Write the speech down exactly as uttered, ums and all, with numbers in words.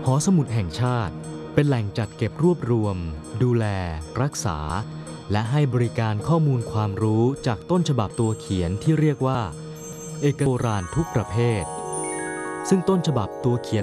หอสมุดแห่งชาติเป็นแหล่งจัดเก็บรวบรวมดูแลรักษาและให้บริการข้อมูลความรู้จากต้นฉบับตัวเขียนที่เรียกว่าเอกสารโบราณทุกประเภทซึ่งต้นฉบับตัวเขียน